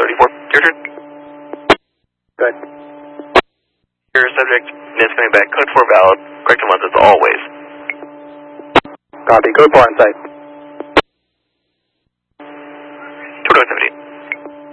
34. Your turn. Good. Your subject is coming back. Code 4 valid. Correct length as always. Copy. Code 4 on site.